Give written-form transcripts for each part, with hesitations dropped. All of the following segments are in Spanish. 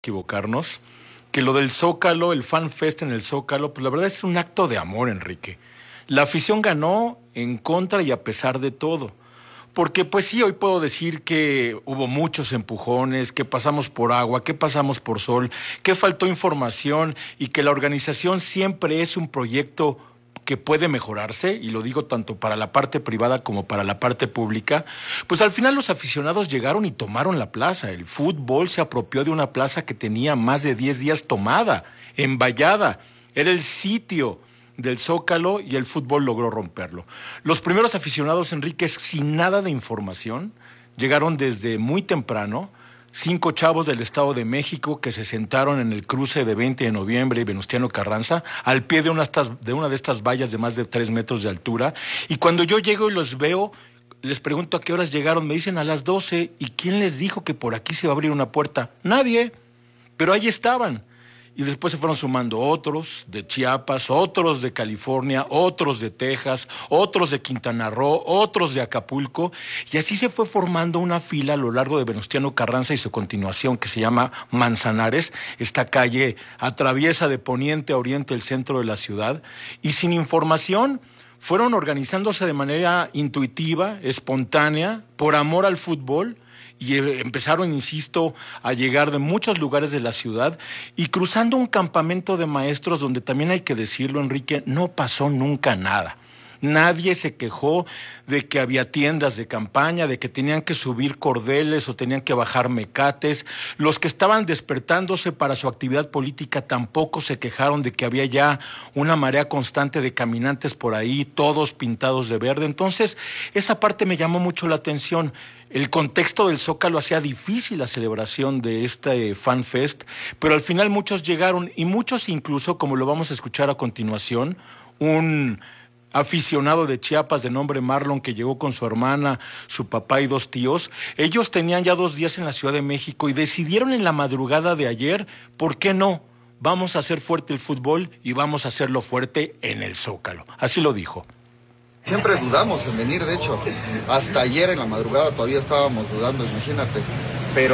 equivocarnos, que lo del Zócalo, el Fan Fest en el Zócalo, pues la verdad es un acto de amor, Enrique. La afición ganó en contra y a pesar de todo. Porque pues sí, hoy puedo decir que hubo muchos empujones, que pasamos por agua, que pasamos por sol, que faltó información y que la organización siempre es un proyecto que puede mejorarse, y lo digo tanto para la parte privada como para la parte pública. Pues al final los aficionados llegaron y tomaron la plaza. El fútbol se apropió de una plaza que tenía más de 10 días tomada, envallada. Era el sitio del Zócalo y el fútbol logró romperlo. Los primeros aficionados, Enrique, sin nada de información, llegaron desde muy temprano. 5 chavos del Estado de México que se sentaron en el cruce de 20 de noviembre y Venustiano Carranza, al pie de una de estas vallas de más de 3 metros de altura. Y cuando yo llego y los veo, les pregunto a qué horas llegaron, me dicen a las 12. ¿Y quién les dijo que por aquí se va a abrir una puerta? Nadie. Pero ahí estaban. Y después se fueron sumando otros de Chiapas, otros de California, otros de Texas, otros de Quintana Roo, otros de Acapulco. Y así se fue formando una fila a lo largo de Venustiano Carranza y su continuación, que se llama Manzanares. Esta calle atraviesa de poniente a oriente el centro de la ciudad. Y sin información, fueron organizándose de manera intuitiva, espontánea, por amor al fútbol. Y empezaron, insisto, a llegar de muchos lugares de la ciudad y cruzando un campamento de maestros donde también hay que decirlo, Enrique, no pasó nunca nada. Nadie se quejó de que había tiendas de campaña, de que tenían que subir cordeles o tenían que bajar mecates. Los que estaban despertándose para su actividad política tampoco se quejaron de que había ya una marea constante de caminantes por ahí, todos pintados de verde. Entonces, esa parte me llamó mucho la atención. El contexto del Zócalo hacía difícil la celebración de este Fan Fest, pero al final muchos llegaron y muchos incluso, como lo vamos a escuchar a continuación, un aficionado de Chiapas de nombre Marlon que llegó con su hermana, su papá y 2 tíos. Ellos tenían ya 2 días en la Ciudad de México y decidieron en la madrugada de ayer, ¿por qué no? Vamos a hacer fuerte el fútbol y vamos a hacerlo fuerte en el Zócalo. Así lo dijo. Siempre dudamos en venir, de hecho, hasta ayer en la madrugada todavía estábamos dudando, imagínate, pero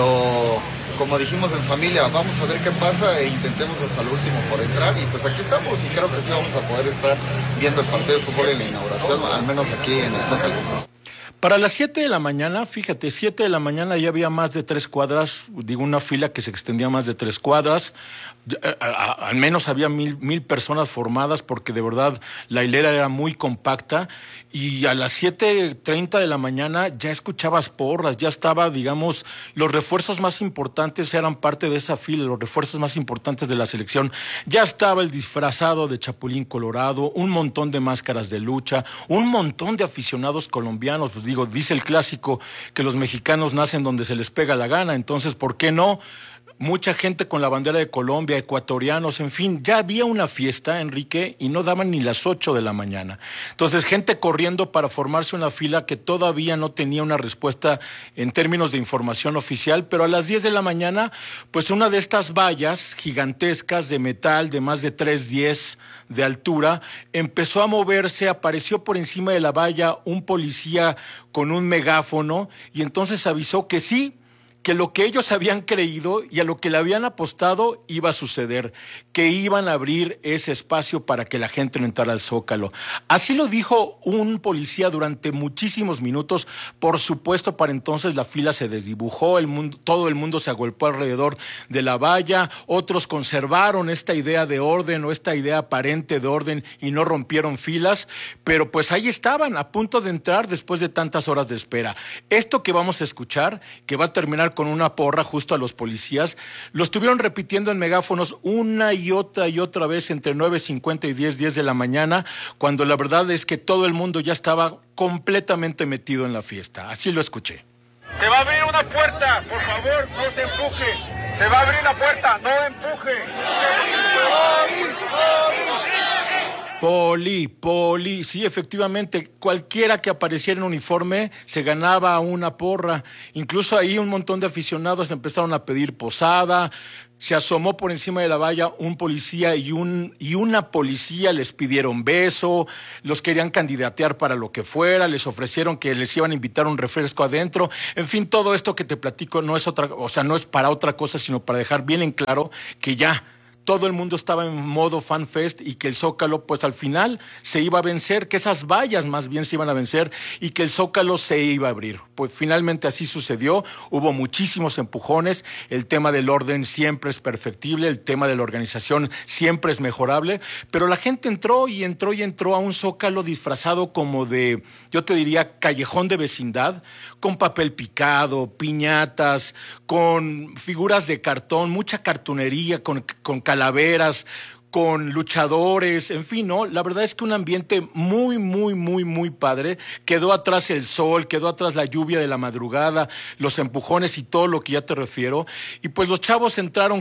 como dijimos en familia, vamos a ver qué pasa e intentemos hasta el último por entrar y pues aquí estamos y creo que sí vamos a poder estar viendo el partido de fútbol en la inauguración, al menos aquí en el Zócalo. Para las 7 de la mañana, fíjate, 7 de la mañana ya había más de 3 cuadras, digo una fila que se extendía más de 3 cuadras, al menos había 1,000 personas formadas porque de verdad la hilera era muy compacta y a las 7:30 de la mañana ya escuchabas porras, ya estaba, digamos, los refuerzos más importantes eran parte de esa fila, los refuerzos más importantes de la selección, ya estaba el disfrazado de Chapulín Colorado, un montón de máscaras de lucha, un montón de aficionados colombianos, pues digo, dice el clásico que los mexicanos nacen donde se les pega la gana, entonces, ¿por qué no? Mucha gente con la bandera de Colombia, ecuatorianos, en fin, ya había una fiesta, Enrique, y no daban ni las 8 de la mañana. Entonces, gente corriendo para formarse una fila que todavía no tenía una respuesta en términos de información oficial, pero a las 10 de la mañana, pues una de estas vallas gigantescas de metal de más de 3,10 de altura, empezó a moverse, apareció por encima de la valla un policía con un megáfono y entonces avisó que sí, que lo que ellos habían creído y a lo que le habían apostado iba a suceder, que iban a abrir ese espacio para que la gente no entrara al Zócalo. Así lo dijo un policía durante muchísimos minutos. Por supuesto, para entonces la fila se desdibujó, todo el mundo se agolpó alrededor de la valla, otros conservaron esta idea de orden o esta idea aparente de orden y no rompieron filas, pero pues ahí estaban, a punto de entrar después de tantas horas de espera. Esto que vamos a escuchar, que va a terminar con una porra justo a los policías, lo estuvieron repitiendo en megáfonos una y otra vez entre 9:50 y 10 de la mañana, cuando la verdad es que todo el mundo ya estaba completamente metido en la fiesta. Así lo escuché. Se va a abrir una puerta, por favor, no se empuje. Se va a abrir la puerta, no empuje. Poli, sí, efectivamente, cualquiera que apareciera en uniforme se ganaba una porra. Incluso ahí un montón de aficionados empezaron a pedir posada, Se asomó por encima de la valla un policía y una policía les pidieron beso, los querían candidatear para lo que fuera, les ofrecieron que les iban a invitar un refresco adentro. En fin, todo esto que te platico no es no es para otra cosa, sino para dejar bien en claro que ya todo el mundo estaba en modo FanFest y que el Zócalo, pues al final se iba a vencer, que esas vallas más bien se iban a vencer y que el Zócalo se iba a abrir. Pues finalmente así sucedió, hubo muchísimos empujones, el tema del orden siempre es perfectible, el tema de la organización siempre es mejorable, pero la gente entró a un Zócalo disfrazado como de, yo te diría, callejón de vecindad, con papel picado, piñatas, con figuras de cartón, mucha cartonería, con calaveras, con luchadores, en fin, ¿no? La verdad es que un ambiente muy, muy, muy, muy padre. Quedó atrás el sol, quedó atrás la lluvia de la madrugada, los empujones y todo lo que ya te refiero. Y pues los chavos entraron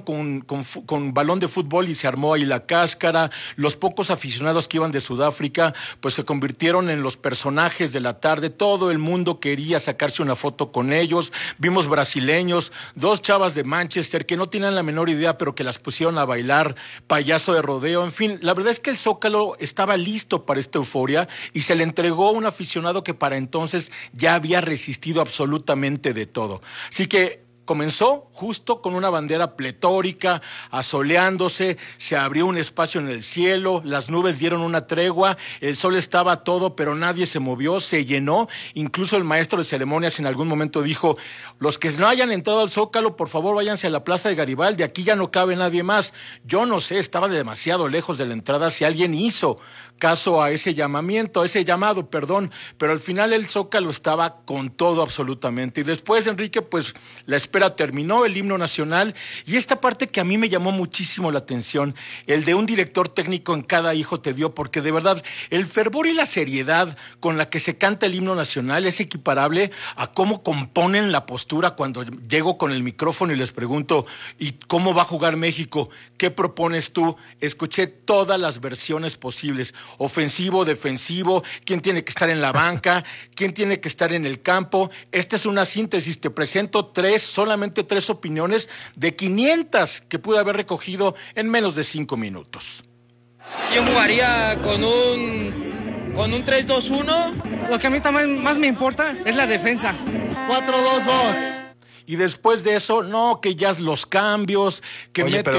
con balón de fútbol y se armó ahí la cáscara. Los pocos aficionados que iban de Sudáfrica, pues se convirtieron en los personajes de la tarde. Todo el mundo quería sacarse una foto con ellos. Vimos brasileños, 2 chavas de Manchester que no tenían la menor idea, pero que las pusieron a bailar, payaso de rodeo, en fin, la verdad es que el Zócalo estaba listo para esta euforia y se le entregó a un aficionado que para entonces ya había resistido absolutamente de todo. Así que comenzó justo con una bandera pletórica, asoleándose, se abrió un espacio en el cielo, las nubes dieron una tregua, el sol estaba todo, pero nadie se movió, se llenó. Incluso el maestro de ceremonias en algún momento dijo: los que no hayan entrado al Zócalo, por favor váyanse a la Plaza de Garibaldi, aquí ya no cabe nadie más. Yo no sé, estaba demasiado lejos de la entrada si alguien hizo caso a ese llamado, pero al final el Zócalo estaba con todo absolutamente. Y después, Enrique, pues la espera terminó, el himno nacional, y esta parte que a mí me llamó muchísimo la atención, el de un director técnico en cada hijo te dio, porque de verdad, el fervor y la seriedad con la que se canta el himno nacional es equiparable a cómo componen la postura cuando llego con el micrófono y les pregunto: ¿y cómo va a jugar México? ¿Qué propones tú? Escuché todas las versiones posibles. Ofensivo, defensivo, quién tiene que estar en la banca, quién tiene que estar en el campo. Esta es una síntesis, te presento solamente tres opiniones de 500 que pude haber recogido en menos de 5 minutos. Yo jugaría con un 3-2-1. Lo que a mí también más me importa es la defensa. 4-2-2. Y después de eso, no, que ya los cambios, que Oye, mete pero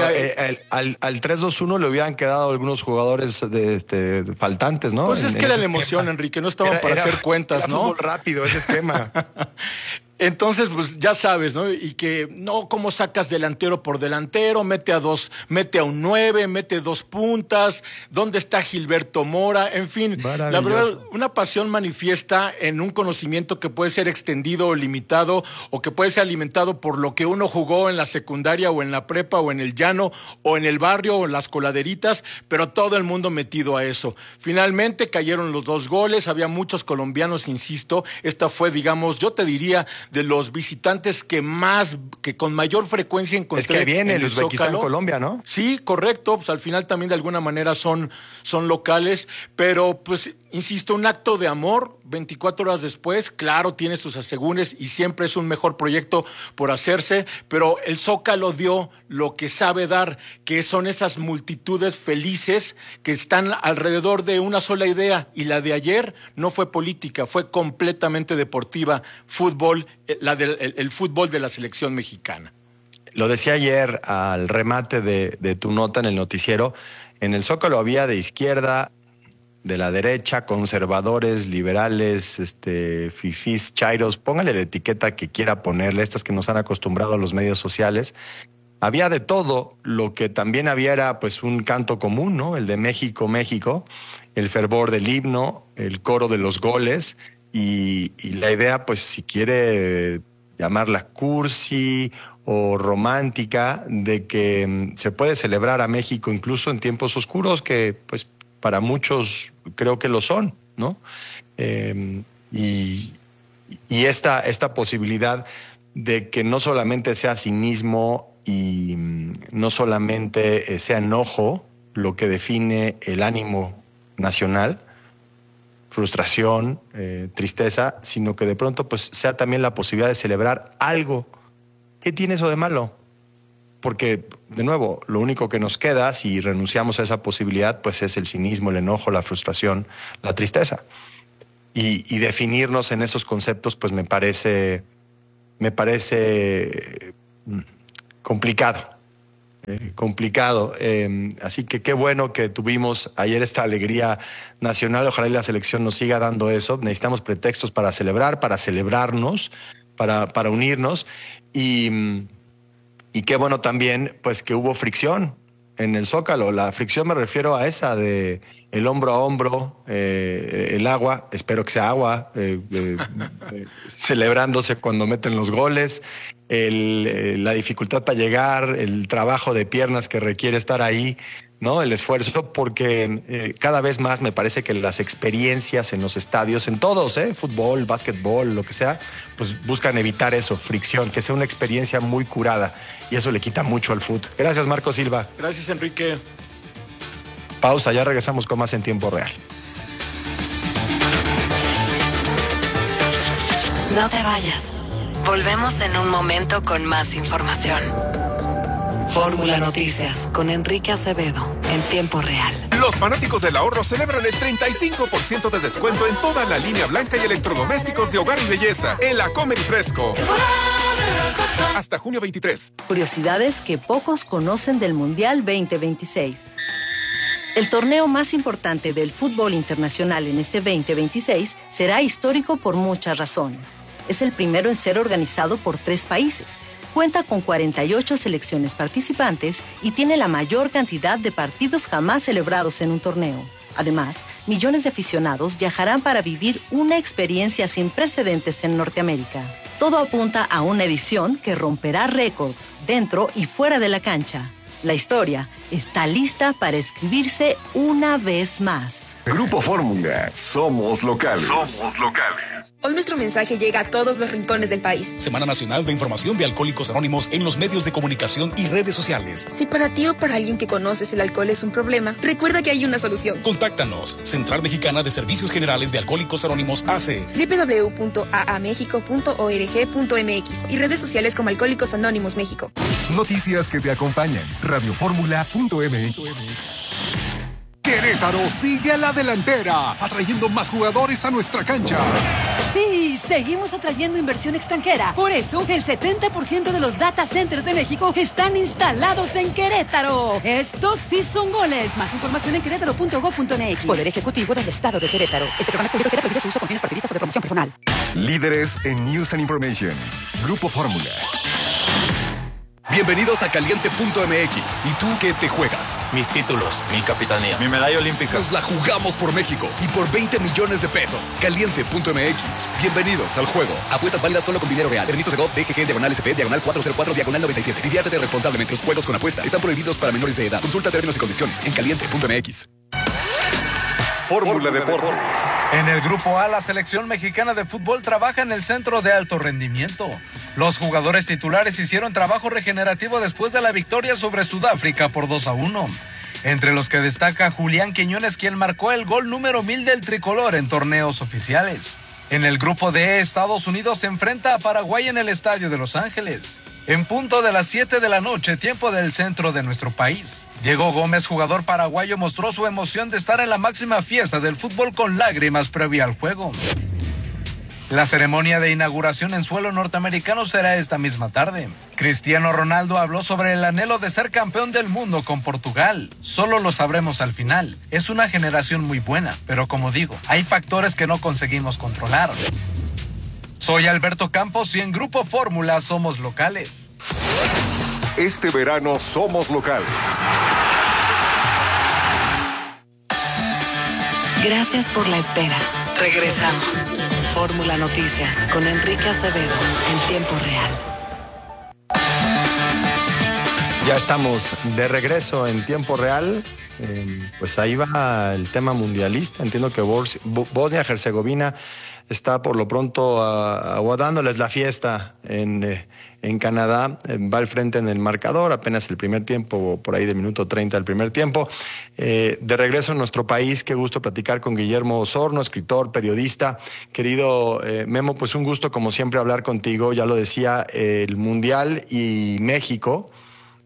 al 3-2-1 le hubieran quedado algunos jugadores faltantes, ¿no? Pues es que era la emoción, Enrique, no estaban para hacer cuentas, era ¿no? Fútbol rápido ese esquema. Entonces, pues ya sabes, ¿no? Y que, no, ¿cómo sacas delantero por delantero? Mete a un 9, mete 2 puntas. ¿Dónde está Gilberto Mora? En fin, la verdad, una pasión manifiesta en un conocimiento que puede ser extendido o limitado, o que puede ser alimentado por lo que uno jugó en la secundaria o en la prepa o en el llano o en el barrio o en las coladeritas, pero todo el mundo metido a eso. Finalmente cayeron los 2 goles, había muchos colombianos, insisto. Esta fue, digamos, yo te diría, de los visitantes que con mayor frecuencia encontré. Es que viene en el Uzbekistán, Zócalo. Colombia, ¿no? Sí, correcto, pues al final también de alguna manera son locales, pero pues insisto, un acto de amor 24 horas después. Claro, tiene sus asegúnes y siempre es un mejor proyecto por hacerse, pero el Zócalo dio lo que sabe dar, que son esas multitudes felices que están alrededor de una sola idea, y la de ayer no fue política, fue completamente deportiva, fútbol, el fútbol de la selección mexicana. Lo decía ayer al remate de tu nota en el noticiero. En el Zócalo había de izquierda, de la derecha, conservadores, liberales, fifís, chairos, póngale la etiqueta que quiera ponerle, estas que nos han acostumbrado a los medios sociales. Había de todo. Lo que también había era pues un canto común, ¿no? El de México, México, el fervor del himno, el coro de los goles y la idea, pues si quiere llamarla cursi o romántica, de que se puede celebrar a México incluso en tiempos oscuros, que pues para muchos creo que lo son, ¿no? Y esta posibilidad de que no solamente sea cinismo y no solamente sea enojo lo que define el ánimo nacional, frustración, tristeza, sino que de pronto pues sea también la posibilidad de celebrar algo. ¿Qué tiene eso de malo? porque, de nuevo, lo único que nos queda si renunciamos a esa posibilidad, pues es el cinismo, el enojo, la frustración, la tristeza. Y definirnos en esos conceptos, pues me parece complicado. Complicado. Así que qué bueno que tuvimos ayer esta alegría nacional. Ojalá y la selección nos siga dando eso. Necesitamos pretextos para celebrar, para celebrarnos, para unirnos. Y qué bueno también, pues, que hubo fricción en el Zócalo. La fricción me refiero a esa de el hombro a hombro, el agua, espero que sea agua, celebrándose cuando meten los goles, la dificultad para llegar, el trabajo de piernas que requiere estar ahí, ¿no? El esfuerzo, porque cada vez más me parece que las experiencias en los estadios, en todos, fútbol, básquetbol, lo que sea, pues buscan evitar eso, fricción, que sea una experiencia muy curada, y eso le quita mucho al fútbol. Gracias, Marco Silva. Gracias, Enrique. Pausa, ya regresamos con más en tiempo real. No te vayas. Volvemos en un momento con más información. Fórmula Noticias con Enrique Acevedo en tiempo real. Los fanáticos del ahorro celebran el 35% de descuento en toda la línea blanca y electrodomésticos de hogar y belleza en la Comer y Fresco. Hasta junio 23. Curiosidades que pocos conocen del Mundial 2026. El torneo más importante del fútbol internacional en este 2026 será histórico por muchas razones. Es el primero en ser organizado por 3 países. Cuenta con 48 selecciones participantes y tiene la mayor cantidad de partidos jamás celebrados en un torneo. Además, millones de aficionados viajarán para vivir una experiencia sin precedentes en Norteamérica. Todo apunta a una edición que romperá récords dentro y fuera de la cancha. La historia está lista para escribirse una vez más. Grupo Fórmula, somos locales. Somos locales. Hoy nuestro mensaje llega a todos los rincones del país. Semana Nacional de Información de Alcohólicos Anónimos en los medios de comunicación y redes sociales. Si para ti o para alguien que conoces el alcohol es un problema, recuerda que hay una solución. Contáctanos. Central Mexicana de Servicios Generales de Alcohólicos Anónimos AC. www.aamexico.org.mx y redes sociales como Alcohólicos Anónimos México. Noticias que te acompañan. Radioformula.mx. Querétaro sigue a la delantera, atrayendo más jugadores a nuestra cancha. Sí, seguimos atrayendo inversión extranjera. Por eso, el 70% de los data centers de México están instalados en Querétaro. Estos sí son goles. Más información en querétaro.gov.mx. Poder Ejecutivo del Estado de Querétaro. Este programa es público, queda prohibido su uso con fines partidistas o de promoción personal. Líderes en News and Information. Grupo Fórmula. Bienvenidos a Caliente.mx. ¿Y tú qué te juegas? Mis títulos, mi capitanía, mi medalla olímpica. Nos la jugamos por México y por 20 millones de pesos. Caliente.mx. Bienvenidos al juego. Apuestas válidas solo con dinero real. Permiso Segov, DGG, /SP, /404, /97. Diviértete responsablemente. Los juegos con apuesta están prohibidos para menores de edad. Consulta términos y condiciones en Caliente.mx. Fórmula Deportes. En el grupo A, la selección mexicana de fútbol trabaja en el centro de alto rendimiento. Los jugadores titulares hicieron trabajo regenerativo después de la victoria sobre Sudáfrica por 2-1. Entre los que destaca Julián Quiñones, quien marcó el gol número 1000 del tricolor en torneos oficiales. En el grupo D, Estados Unidos se enfrenta a Paraguay en el Estadio de Los Ángeles. En punto de las 7 de la noche, tiempo del centro de nuestro país. Diego Gómez, jugador paraguayo, mostró su emoción de estar en la máxima fiesta del fútbol con lágrimas previa al juego. La ceremonia de inauguración en suelo norteamericano será esta misma tarde. Cristiano Ronaldo habló sobre el anhelo de ser campeón del mundo con Portugal. Solo lo sabremos al final. Es una generación muy buena, pero como digo, hay factores que no conseguimos controlar. Soy Alberto Campos y en Grupo Fórmula somos locales. Este verano somos locales. Gracias por la espera. Regresamos. Fórmula Noticias con Enrique Acevedo en tiempo real. Ya estamos de regreso en tiempo real. Pues ahí va el tema mundialista. Entiendo que Bosnia-Herzegovina está por lo pronto aguardándoles la fiesta en Canadá. Va al frente en el marcador, apenas el primer tiempo, por ahí de minuto 30 del primer tiempo. De regreso en nuestro país, qué gusto platicar con Guillermo Osorno, escritor, periodista. Querido Memo, pues un gusto como siempre hablar contigo. Ya lo decía, el Mundial y México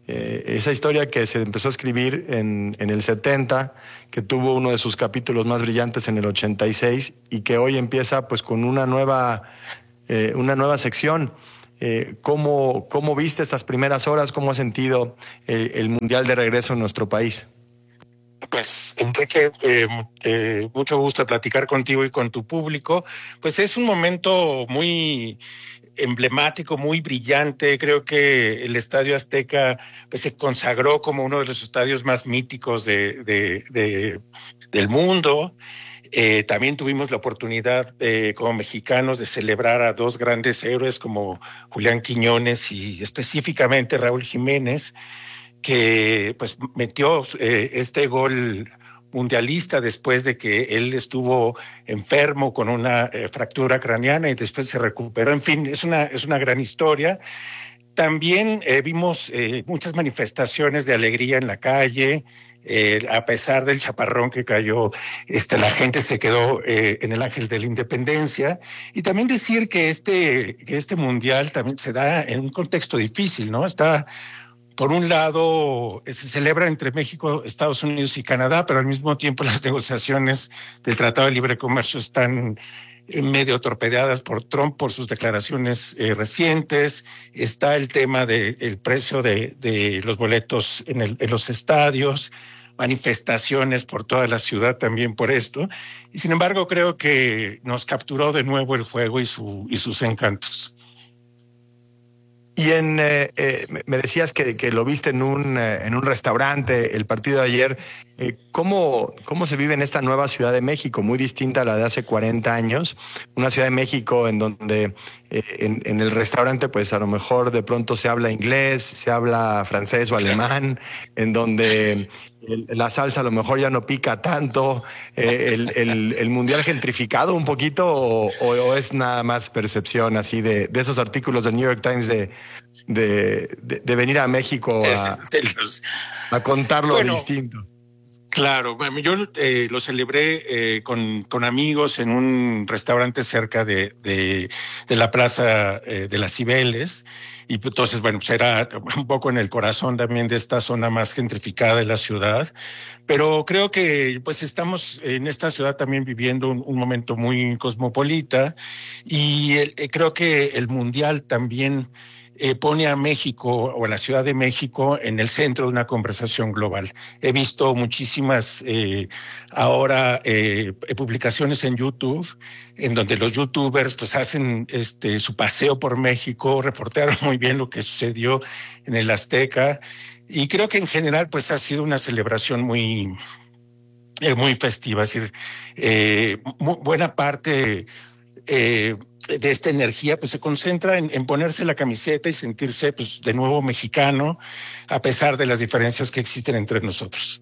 Esa historia que se empezó a escribir en el 70, que tuvo uno de sus capítulos más brillantes en el 86 y que hoy empieza pues con una nueva sección. ¿Cómo viste estas primeras horas? ¿Cómo has sentido el Mundial de regreso en nuestro país? Pues, Enrique, mucho gusto de platicar contigo y con tu público. Pues es un momento muy emblemático, muy brillante. Creo que el Estadio Azteca pues, se consagró como uno de los estadios más míticos del mundo. También tuvimos la oportunidad como mexicanos de celebrar a dos grandes héroes como Julián Quiñones y específicamente Raúl Jiménez, que pues metió este gol mundialista después de que él estuvo enfermo con una fractura craneana y después se recuperó. En fin, es una gran historia. También vimos muchas manifestaciones de alegría en la calle. A pesar del chaparrón que cayó, la gente se quedó en el Ángel de la Independencia. Y también decir que este mundial también se da en un contexto difícil, ¿no? Por un lado, se celebra entre México, Estados Unidos y Canadá, pero al mismo tiempo las negociaciones del Tratado de Libre Comercio están medio torpedeadas por Trump por sus declaraciones recientes. Está el tema del precio de los boletos en los estadios, manifestaciones por toda la ciudad también por esto. Y sin embargo, creo que nos capturó de nuevo el juego y sus encantos. Y me decías que lo viste en un restaurante el partido de ayer. ¿Cómo se vive en esta nueva Ciudad de México, muy distinta a la de hace 40 años? Una Ciudad de México en donde en el restaurante pues a lo mejor de pronto se habla inglés, se habla francés o alemán, en donde la salsa a lo mejor ya no pica tanto. ¿El mundial gentrificado un poquito o es nada más percepción así de esos artículos del New York Times de venir a México a contarlo distinto? Claro, yo lo celebré con amigos en un restaurante cerca de la Plaza de las Cibeles. Y entonces, bueno, pues era un poco en el corazón también de esta zona más gentrificada de la ciudad. Pero creo que pues estamos en esta ciudad también viviendo un momento muy cosmopolita y creo que el Mundial también pone a México o a la Ciudad de México en el centro de una conversación global. He visto muchísimas ahora publicaciones en YouTube en donde los youtubers pues hacen su paseo por México, reportearon muy bien lo que sucedió en el Azteca y creo que en general pues ha sido una celebración muy festiva, es decir, buena parte de esta energía pues se concentra en ponerse la camiseta y sentirse pues de nuevo mexicano a pesar de las diferencias que existen entre nosotros.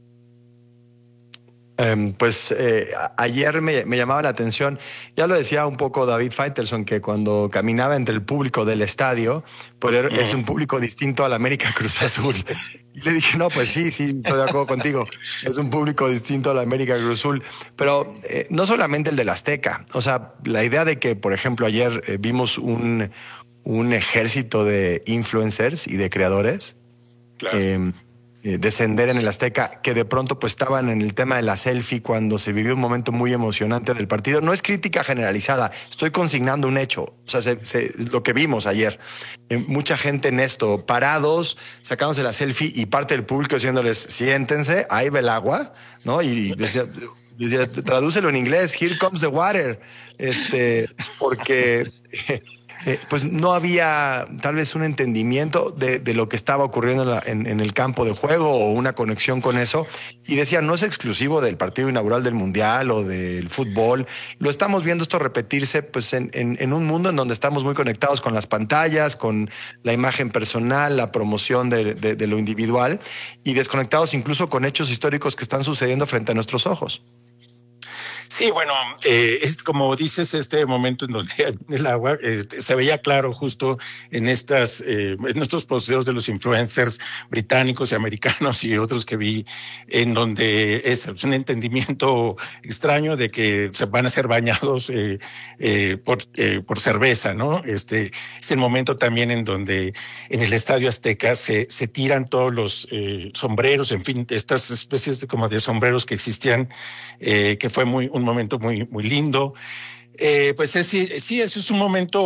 Ayer me llamaba la atención, ya lo decía un poco David Faitelson, que cuando caminaba entre el público del estadio, pues es un público distinto al América Cruz Azul. Y le dije, no, pues sí, estoy de acuerdo contigo, es un público distinto al América Cruz Azul, pero no solamente el del Azteca, o sea, la idea de que, por ejemplo, ayer vimos un ejército de influencers y de creadores, claro. Descender en el Azteca, que de pronto pues estaban en el tema de la selfie cuando se vivió un momento muy emocionante del partido. No es crítica generalizada, estoy consignando un hecho, o sea, lo que vimos ayer. Mucha gente en esto, parados, sacándose la selfie y parte del público diciéndoles, siéntense, ahí va el agua, ¿no? Y decía, tradúcelo en inglés, here comes the water, porque... pues no había tal vez un entendimiento de lo que estaba ocurriendo en el campo de juego o una conexión con eso. Y decía, no es exclusivo del partido inaugural del Mundial o del fútbol. Lo estamos viendo esto repetirse pues en un mundo en donde estamos muy conectados con las pantallas, con la imagen personal, la promoción de lo individual y desconectados incluso con hechos históricos que están sucediendo frente a nuestros ojos. Sí, bueno, es como dices, este momento en donde el agua se veía claro justo en en estos posteos de los influencers británicos y americanos y otros que vi, en donde es un entendimiento extraño de que se van a ser bañados por cerveza, ¿no? Es el momento también en donde en el Estadio Azteca se tiran todos los sombreros, en fin, estas especies como de sombreros que existían, que fue un momento muy, muy lindo. Pues sí, ese es un momento,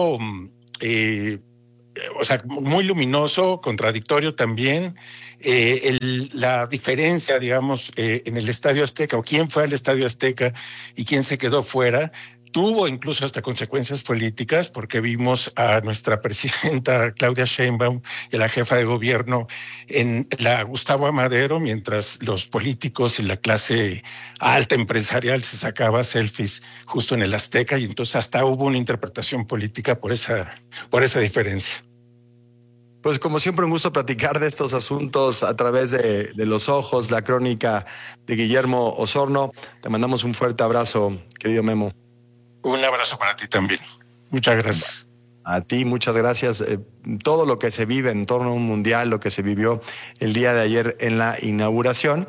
o sea, muy luminoso, contradictorio también. La diferencia, digamos, en el Estadio Azteca, o quién fue al Estadio Azteca y quién se quedó fuera, tuvo incluso hasta consecuencias políticas, porque vimos a nuestra presidenta Claudia Sheinbaum y a la jefa de gobierno en la Gustavo Amadero, mientras los políticos y la clase alta empresarial se sacaba selfies justo en el Azteca, y entonces hasta hubo una interpretación política por esa diferencia. Pues como siempre, un gusto platicar de estos asuntos a través de los ojos, la crónica de Guillermo Osorno. Te mandamos un fuerte abrazo, querido Memo. Un abrazo para ti también. Muchas gracias. A ti, muchas gracias. Todo lo que se vive en torno a un mundial, lo que se vivió el día de ayer en la inauguración.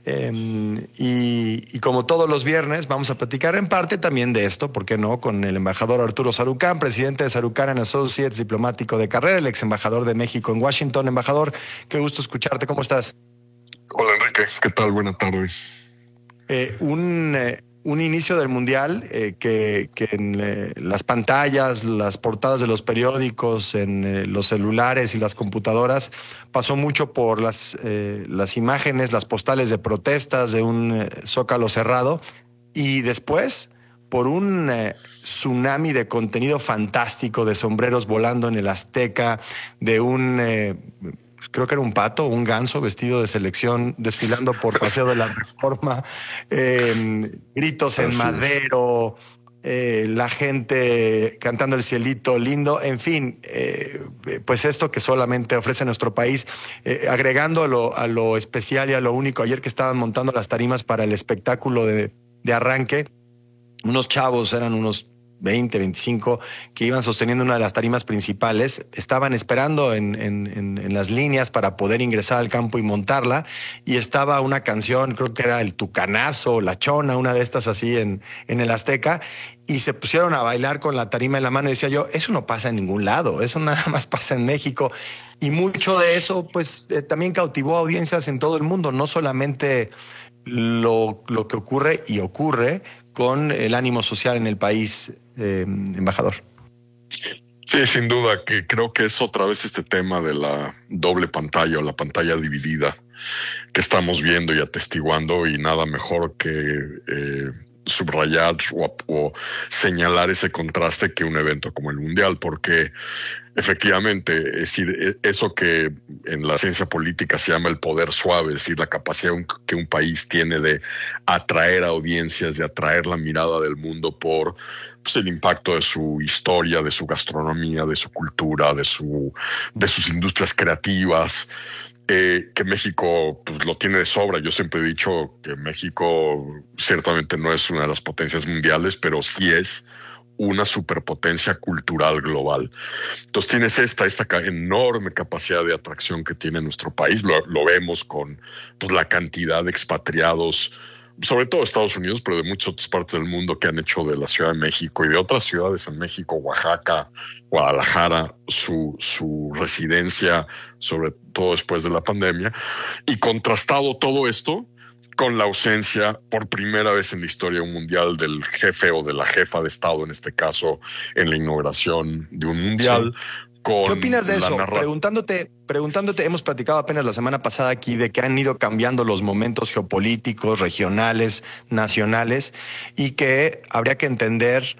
Y como todos los viernes, vamos a platicar en parte también de esto, ¿por qué no? Con el embajador Arturo Sarucán, presidente de Sarucán & Associates, diplomático de carrera, el ex embajador de México en Washington. Embajador, qué gusto escucharte. ¿Cómo estás? Hola, Enrique. ¿Qué tal? Buenas tardes. Un inicio del mundial que en las pantallas, las portadas de los periódicos, en los celulares y las computadoras pasó mucho por las imágenes, las postales de protestas de un zócalo cerrado, y después por un tsunami de contenido fantástico, de sombreros volando en el Azteca, de creo que era un pato, un ganso vestido de selección desfilando por Paseo de la Reforma, gritos en Madero, la gente cantando El Cielito Lindo, en fin, pues esto que solamente ofrece nuestro país, agregando a lo especial y a lo único. Ayer que estaban montando las tarimas para el espectáculo de arranque, unos chavos, eran unos 20, 25, que iban sosteniendo una de las tarimas principales, estaban esperando en las líneas para poder ingresar al campo y montarla, y estaba una canción, creo que era El Tucanazo, La Chona, una de estas así en el Azteca, y se pusieron a bailar con la tarima en la mano, y decía yo, eso no pasa en ningún lado, eso nada más pasa en México, y mucho de eso pues también cautivó a audiencias en todo el mundo, no solamente lo que ocurre con el ánimo social en el país, embajador. Sí, sin duda, que creo que es otra vez este tema de la doble pantalla o la pantalla dividida que estamos viendo y atestiguando, y nada mejor que subrayar o señalar ese contraste que un evento como el Mundial, porque efectivamente, es decir, eso que en la ciencia política se llama el poder suave, es decir, la capacidad que un país tiene de atraer audiencias, de atraer la mirada del mundo por pues, el impacto de su historia, de su gastronomía, de su cultura, de sus industrias creativas, que México pues, lo tiene de sobra. Yo siempre he dicho que México ciertamente no es una de las potencias mundiales, pero sí es una superpotencia cultural global. Entonces tienes esta enorme capacidad de atracción que tiene nuestro país. Lo vemos con pues, la cantidad de expatriados, sobre todo de Estados Unidos, pero de muchas otras partes del mundo, que han hecho de la Ciudad de México y de otras ciudades en México, Oaxaca, Guadalajara, su residencia, sobre todo después de la pandemia, y contrastado todo esto con la ausencia por primera vez en la historia mundial del jefe o de la jefa de Estado, en este caso, en la inauguración de un mundial. Sí. ¿Qué opinas de eso? Preguntándote, hemos platicado apenas la semana pasada aquí de que han ido cambiando los momentos geopolíticos, regionales, nacionales, y que habría que entender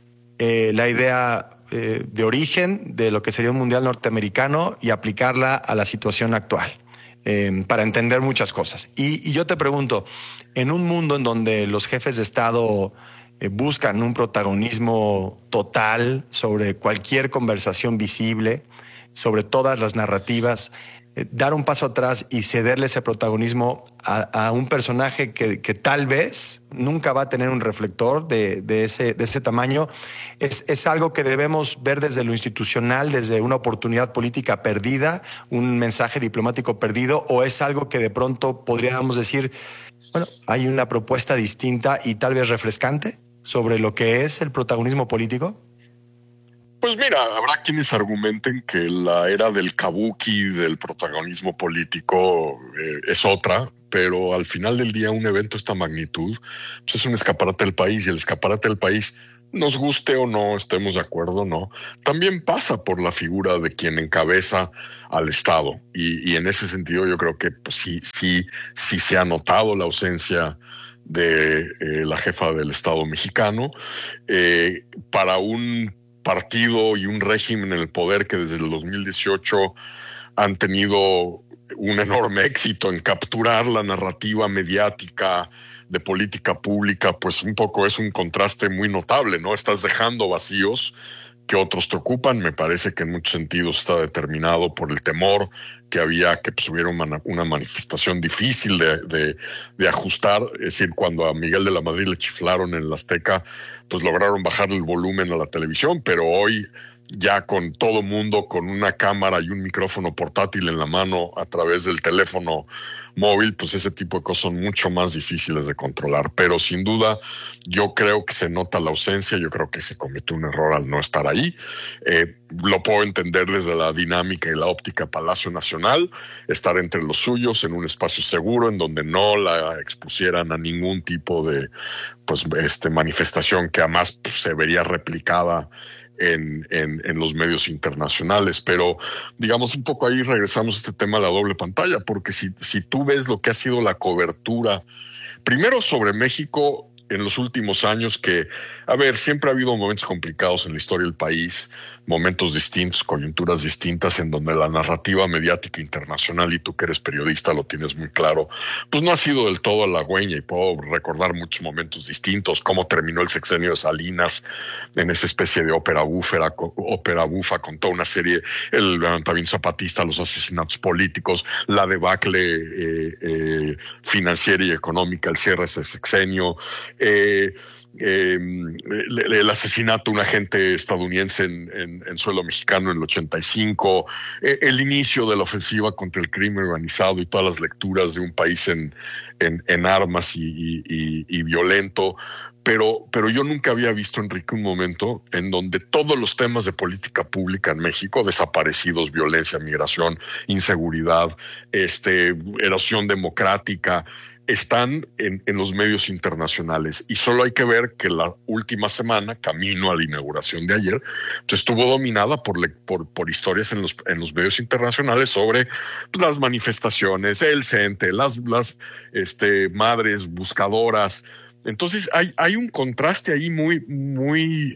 la idea de origen de lo que sería un mundial norteamericano y aplicarla a la situación actual. Para entender muchas cosas. Y yo te pregunto, en un mundo en donde los jefes de Estado buscan un protagonismo total sobre cualquier conversación visible, sobre todas las narrativas, dar un paso atrás y cederle ese protagonismo a un personaje que tal vez nunca va a tener un reflector de ese tamaño, es algo que debemos ver desde lo institucional, desde una oportunidad política perdida, un mensaje diplomático perdido, o es algo que de pronto podríamos decir, bueno, hay una propuesta distinta y tal vez refrescante sobre lo que es el protagonismo político. Pues mira, habrá quienes argumenten que la era del kabuki, del protagonismo político, es otra, pero al final del día un evento de esta magnitud pues es un escaparate del país, y el escaparate del país, nos guste o no, estemos de acuerdo o no, también pasa por la figura de quien encabeza al Estado. Y en ese sentido yo creo que pues, sí se ha notado la ausencia de la jefa del Estado mexicano. Para un partido y un régimen en el poder que desde el 2018 han tenido un enorme éxito en capturar la narrativa mediática de política pública, pues un poco es un contraste muy notable, ¿no? Estás dejando vacíos que otros te ocupan. Me parece que en muchos sentidos está determinado por el temor que había que pues, hubiera una manifestación difícil de ajustar. Es decir, cuando a Miguel de la Madrid le chiflaron en el Azteca, pues lograron bajar el volumen a la televisión, pero hoy ya con todo mundo con una cámara y un micrófono portátil en la mano a través del teléfono móvil, pues ese tipo de cosas son mucho más difíciles de controlar. Pero sin duda yo creo que se nota la ausencia, yo creo que se cometió un error al no estar ahí. Lo puedo entender desde la dinámica y la óptica Palacio Nacional, estar entre los suyos en un espacio seguro en donde no la expusieran a ningún tipo de pues manifestación que además pues, se vería replicada en los medios internacionales. Pero digamos un poco ahí regresamos a este tema de la doble pantalla, porque si tú ves lo que ha sido la cobertura primero sobre México en los últimos años, que a ver, siempre ha habido momentos complicados en la historia del país, momentos distintos, coyunturas distintas en donde la narrativa mediática internacional, y tú que eres periodista lo tienes muy claro, pues no ha sido del todo halagüeña, y puedo recordar muchos momentos distintos, cómo terminó el sexenio de Salinas en esa especie de ópera bufa con toda una serie, el levantamiento zapatista, los asesinatos políticos, la debacle financiera y económica, el cierre de ese sexenio, el asesinato de un agente estadounidense en suelo mexicano en el 85, el inicio de la ofensiva contra el crimen organizado y todas las lecturas de un país en armas y violento. Pero yo nunca había visto, Enrique, un momento en donde todos los temas de política pública en México, desaparecidos, violencia, migración, inseguridad, erosión democrática, están en los medios internacionales. Y solo hay que ver que la última semana, camino a la inauguración de ayer, pues estuvo dominada por historias en los medios internacionales sobre pues, las manifestaciones, el CENTE, las madres buscadoras. Entonces hay un contraste ahí muy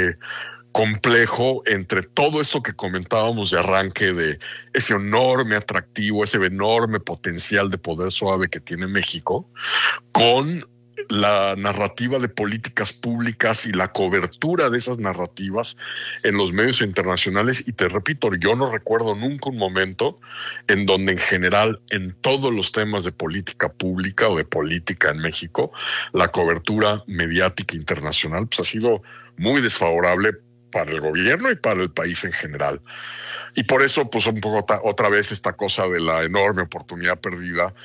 complejo entre todo esto que comentábamos de arranque, de ese enorme atractivo, ese enorme potencial de poder suave que tiene México, con la narrativa de políticas públicas y la cobertura de esas narrativas en los medios internacionales. Y te repito, yo no recuerdo nunca un momento en donde en general en todos los temas de política pública o de política en México, la cobertura mediática internacional pues, ha sido muy desfavorable para el gobierno y para el país en general. Y por eso, pues un poco otra vez esta cosa de la enorme oportunidad perdida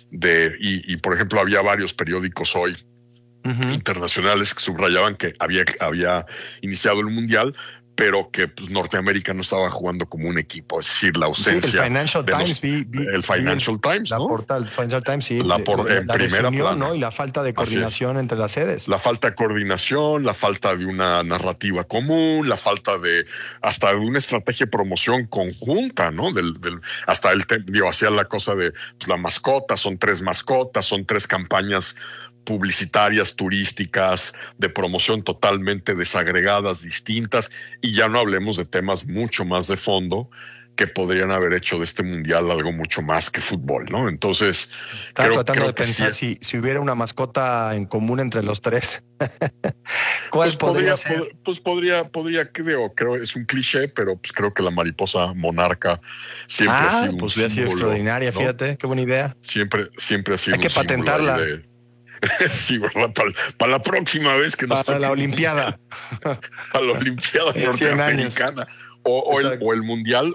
y por ejemplo, había varios periódicos hoy internacionales que subrayaban que había iniciado el Mundial, pero que pues, Norteamérica no estaba jugando como un equipo, es decir, la ausencia. Sí, el Financial Times, el Financial Times, la ¿no? portada del Financial Times, sí. En primera plana, ¿no? Y la falta de coordinación entre las sedes. La falta de coordinación, la falta de una narrativa común, la falta hasta de una estrategia de promoción conjunta, ¿no? Hacía la cosa de pues, la mascota, son 3 mascotas, son 3 campañas publicitarias, turísticas, de promoción totalmente desagregadas, distintas, y ya no hablemos de temas mucho más de fondo que podrían haber hecho de este mundial algo mucho más que fútbol, ¿no? Entonces, estaba tratando de pensar si hubiera una mascota en común entre los tres. ¿Cuál podría ser? Podría, creo es un cliché, pero pues creo que la mariposa monarca siempre ha sido un símbolo, sido extraordinaria, ¿no? Fíjate, qué buena idea. Siempre ha sido. Hay que patentarla. Sí, ¿verdad? Para la próxima vez que nos toque. Para la Olimpiada. Para la Olimpiada norteamericana. O el mundial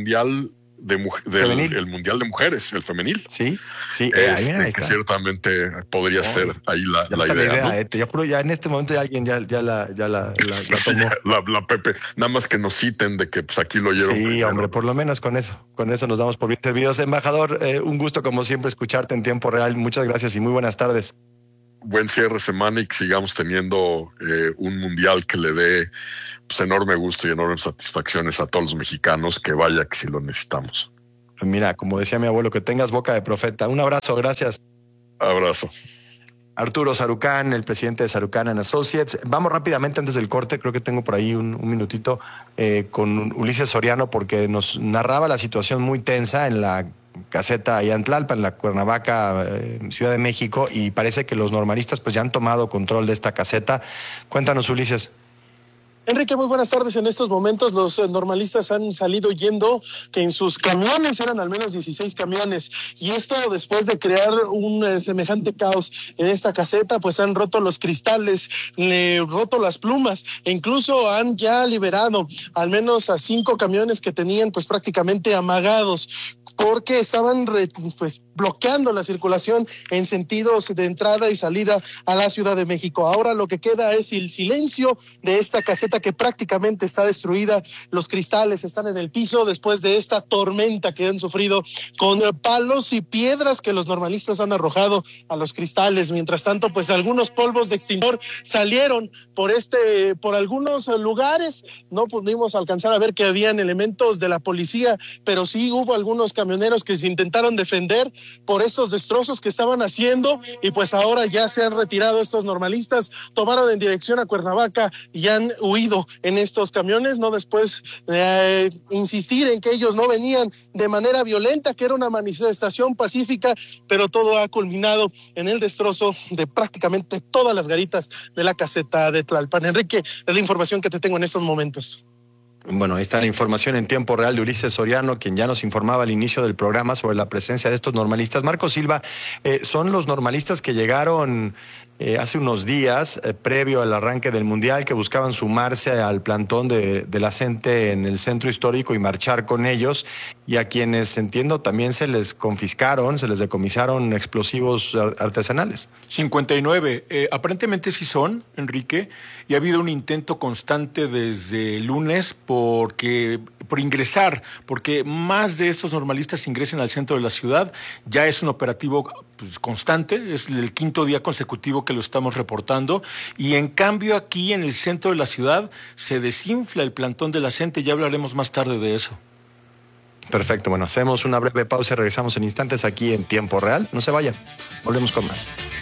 el mundial de mujeres, el femenil. Sí. Que ciertamente podría ser ahí la idea. Yo juro, ya en este momento alguien ya la tomó. La Pepe, nada más que nos citen de que pues aquí lo oyeron. Sí, primero. Hombre, por lo menos con eso nos damos por bien servidos. Embajador, un gusto como siempre escucharte en tiempo real. Muchas gracias y muy buenas tardes. Buen cierre de semana y que sigamos teniendo un mundial que le dé pues, enorme gusto y enormes satisfacciones a todos los mexicanos, que vaya que si lo necesitamos. Mira, como decía mi abuelo, que tengas boca de profeta. Un abrazo, gracias. Abrazo. Arturo Sarucán, el presidente de Sarucán & Associates. Vamos rápidamente antes del corte, creo que tengo por ahí un minutito con Ulises Soriano, porque nos narraba la situación muy tensa en la caseta allá en Tlalpan, en la Cuernavaca, Ciudad de México, y parece que los normalistas pues ya han tomado control de esta caseta. Cuéntanos, Ulises. Enrique, muy buenas tardes. En estos momentos los normalistas han salido yendo, que en sus camiones eran al menos 16 camiones, y esto después de crear un semejante caos en esta caseta, pues han roto los cristales, roto las plumas, e incluso han ya liberado al menos a 5 camiones que tenían pues prácticamente amagados, porque estaban pues bloqueando la circulación en sentidos de entrada y salida a la Ciudad de México. Ahora lo que queda es el silencio de esta caseta que prácticamente está destruida. Los cristales están en el piso después de esta tormenta que han sufrido con palos y piedras que los normalistas han arrojado a los cristales. Mientras tanto, pues algunos polvos de extintor salieron por algunos lugares. No pudimos alcanzar a ver que habían elementos de la policía, pero sí hubo algunos camioneros que se intentaron defender por estos destrozos que estaban haciendo, y pues ahora ya se han retirado estos normalistas, tomaron en dirección a Cuernavaca y han huido en estos camiones, no después de insistir en que ellos no venían de manera violenta, que era una manifestación pacífica, pero todo ha culminado en el destrozo de prácticamente todas las garitas de la caseta de Tlalpan. Enrique, es la información que te tengo en estos momentos. Bueno, ahí está la información en tiempo real de Ulises Soriano, quien ya nos informaba al inicio del programa sobre la presencia de estos normalistas. Marco Silva, son los normalistas que llegaron hace unos días, previo al arranque del Mundial, que buscaban sumarse al plantón de la CENTE en el centro histórico y marchar con ellos, y a quienes, entiendo, también se les confiscaron, se les decomisaron explosivos artesanales. 59. Aparentemente sí son, Enrique, y ha habido un intento constante desde el lunes por ingresar, porque más de estos normalistas ingresen al centro de la ciudad. Ya es un operativo pues, constante, es el 5º día consecutivo que lo estamos reportando, y en cambio aquí en el centro de la ciudad se desinfla el plantón de la CENTE. Ya hablaremos más tarde de eso. Perfecto, bueno, hacemos una breve pausa y regresamos en instantes aquí en Tiempo Real. No se vayan, volvemos con más.